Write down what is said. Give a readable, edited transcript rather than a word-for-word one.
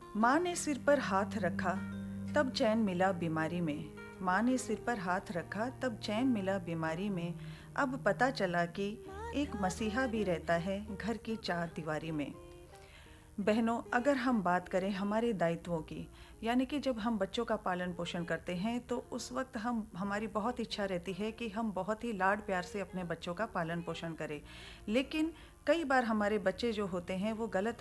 माँ ने सिर पर हाथ रखा तब चैन मिला बीमारी में। माँ ने सिर पर हाथ रखा तब चैन मिला बीमारी में। अब पता चला कि एक मसीहा भी रहता है घर की चार दीवारी में। बहनों, अगर हम बात करें हमारे दायित्वों की, यानी कि जब हम बच्चों का पालन पोषण करते हैं तो उस वक्त हमारी बहुत इच्छा रहती है कि हम बहुत ही लाड प्यार से अपने बच्चों का पालन पोषण करें। लेकिन कई बार हमारे बच्चे जो होते हैं वो गलत